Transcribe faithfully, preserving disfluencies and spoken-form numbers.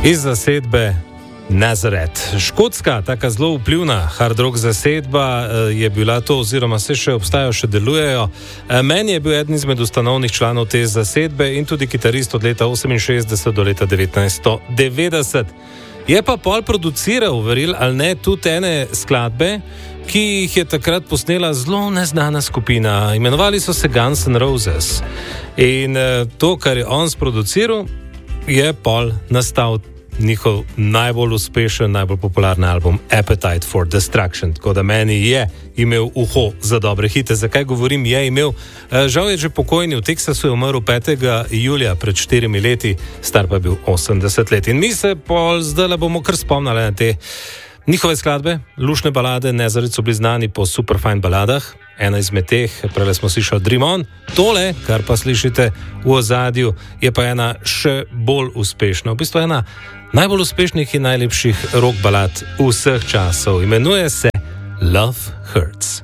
Iz zasedbe Nazareth. Škotska, taka zelo vplivna hard rock zasedba je bila to, oziroma se še obstajajo, še delujejo. Meni je bil eden izmed ustanovnih članov te zasedbe in tudi kitarist od leta oseminšestdeset do leta devetnajststo devetdeset. Je pa pol produciral, verjel ali ne, tudi ene skladbe, ki jih je takrat posnela zelo neznana skupina. Imenovali so se Guns N' Roses. In to, kar je on sproduciral, je pol nastal njihov najbolj uspešen, najbolj popularni album Appetite for Destruction. Tako da meni je imel uho za dobre hite. Zakaj govorim, je imel? Žal je že pokojni, v Teksasu je umrl petega julija pred štirimi leti, star pa je bil osemdeset let. In mi se pol zdaj bomo kar spomnili na te njihove skladbe, lušne balade. Nazareth so bili znani po super fajn baladah. Ena izmed teh, prej smo slišali Dream On, tole, kar pa slišite v ozadju, je pa ena še bolj uspešna, v bistvu ena najbolj uspešnih in najlepših rock balad vseh časov. Imenuje se Love Hurts.